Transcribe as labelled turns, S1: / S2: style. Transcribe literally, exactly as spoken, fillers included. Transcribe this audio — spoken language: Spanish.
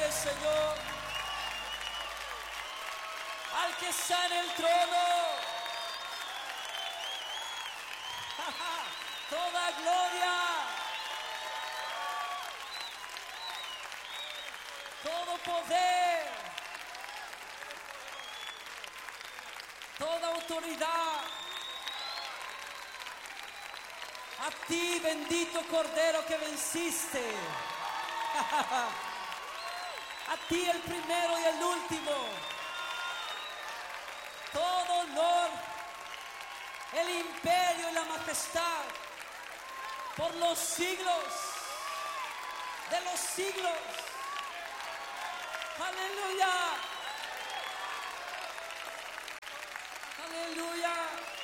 S1: al Señor, al que está en el trono. Toda gloria, todo poder, toda autoridad, a ti, bendito Cordero que venciste. A ti, el primero y el último. Todo honor, el imperio y la majestad por los siglos de los siglos. Aleluya. Aleluya.